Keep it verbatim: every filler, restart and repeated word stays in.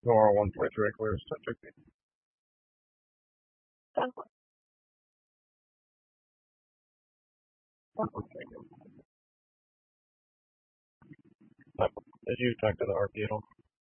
Nora one forty-three clears ten fifty. Did you talk to the R P at all?